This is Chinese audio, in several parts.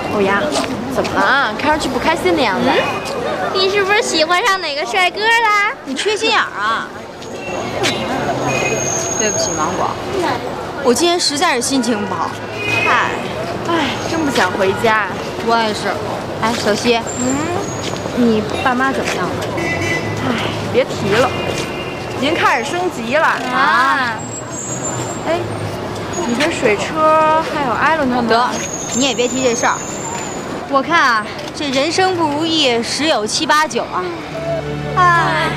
欧阳，怎么了？看上去不开心的样子。 你是不是喜欢上哪个帅哥啦？ 你缺心眼儿啊！对不起，芒果，我今天实在是心情不好。 嗨，哎，真不想回家。 我也是。哎，小西，你爸妈怎么样了？ 哎，别提了，您开始升级了啊！ 哎，你这水车还有艾伦他们， 得，你也别提这事儿。我看啊，这人生不如意十有七八九啊。哎。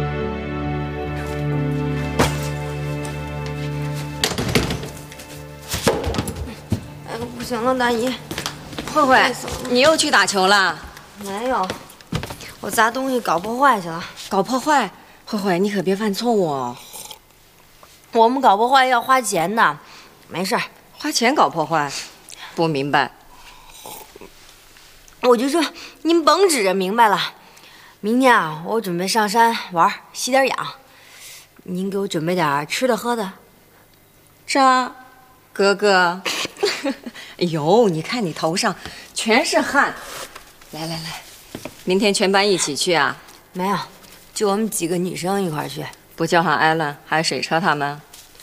不行了，大姨，慧慧， 你又去打球了？ 没有，我砸东西搞破坏去了。 搞破坏？慧慧，你可别犯错误哦。 我们搞破坏要花钱的，没事儿。 花钱搞破坏？不明白。 我就说您甭指着明白了。明天啊，我准备上山玩，吸点氧。您给我准备点吃的喝的。 是啊，哥哥。哎呦，你看你头上全是汗。来来来，明天全班一起去啊？ 没有，就我们几个女生一块去。 不叫上艾伦，还有水车他们？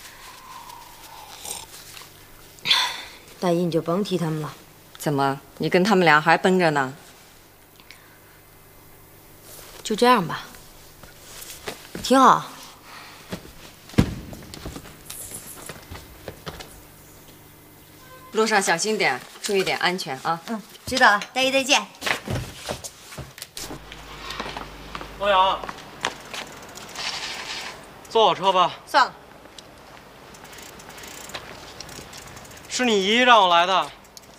大姨，你就甭提他们了。 怎么，你跟他们俩还绷着呢？ 就这样吧，挺好。 路上小心点，注意点安全啊！ 知道了，大姨再见。 欧阳，坐我车吧。 算了， 是你姨让我来的。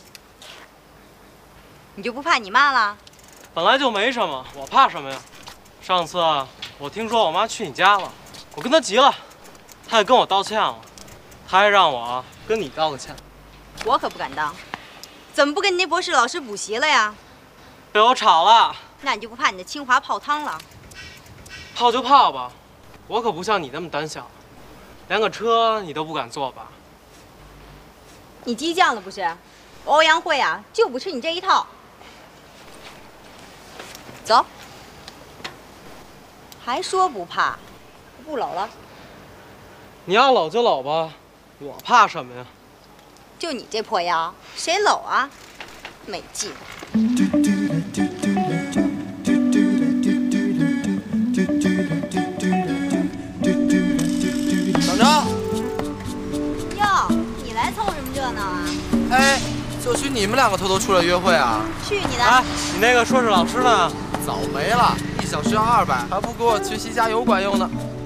你就不怕你妈了？ 本来就没什么，我怕什么呀？上次我听说我妈去你家了，我跟她急了，她也跟我道歉了，她还让我跟你道个歉。 我可不敢当，怎么不跟你那博士老师补习了呀？ 被我吵了。 那你就不怕你的清华泡汤了？ 泡就泡吧，我可不像你那么胆小，连个车你都不敢坐吧？ 你激将了不是？欧阳慧啊，就不吃你这一套。走，还说不怕？不搂了。 你要搂就搂吧，我怕什么呀？ 就你这破腰，谁搂啊？没劲。 等着。 哟，你来凑什么热闹啊？ 哎，就许你们两个偷偷出来约会啊？ 去你的！ 哎，你那个硕士老师呢？ 早没了，1小时要200，还不给我学习加油管用呢。